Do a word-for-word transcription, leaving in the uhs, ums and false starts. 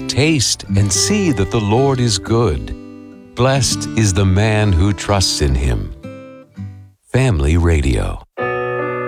taste and see that the Lord is good. Blessed is the man who trusts in him. Family Radio.